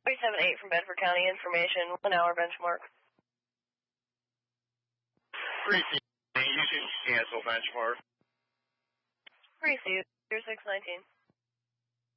378 from Bedford County, information, 1 hour benchmark. 378, you can cancel benchmark. Receive, 619.